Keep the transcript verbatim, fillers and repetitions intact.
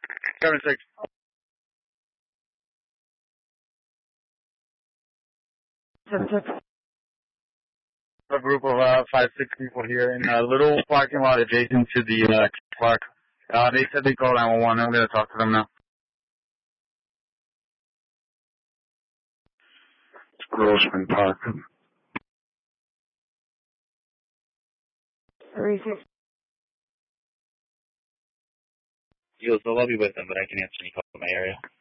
Seven six. Seven six. A group of uh, five, six people here in a little parking lot adjacent to the uh, park. Uh, they said they called nine one one. I'm going to talk to them now. It's Grossman Park. Three six. Yo, so I'll be with them, but I can answer any call in my area.